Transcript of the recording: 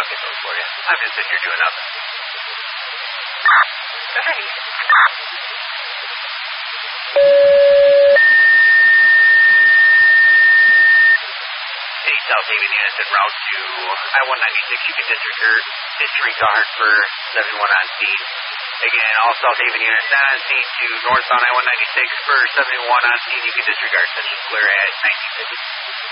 I'll get those for you. I'm just sitting here doing nothing. Hey. Hey, South Haven units en route to I-196. You can disregard for 71 on scene. Again, all South Haven units not on scene to northbound I-196 for 71 on scene. You can disregard. Session clear at 1950.